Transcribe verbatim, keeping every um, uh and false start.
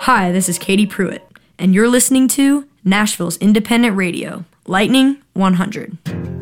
Hi, this is Katie Pruitt, and you're listening to Nashville's independent radio, Lightning one hundred.